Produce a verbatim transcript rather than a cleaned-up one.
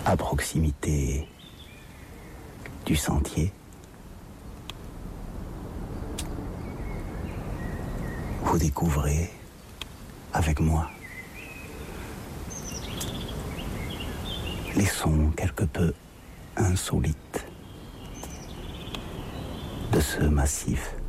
à proximité du sentier. Vous découvrez avec moi les sons quelque peu insolites de ce massif.